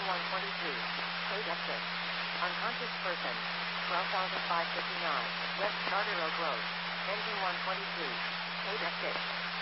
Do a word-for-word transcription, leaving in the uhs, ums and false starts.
one twenty-three. Paid exit. Unconscious person. twelve thousand five hundred fifty-nine. West Charter Oak Road. Engine one twenty-three. Paid exit.